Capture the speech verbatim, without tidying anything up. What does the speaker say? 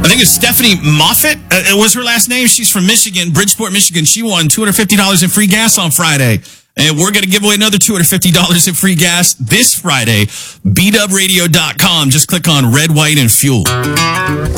think it's Stephanie Moffitt. Uh, was her last name? She's from Michigan, Bridgeport, Michigan. She won two hundred fifty dollars in free gas on Friday. And we're going to give away another two hundred fifty dollars in free gas this Friday. B dub radio dot com. Just click on red, white, and fuel.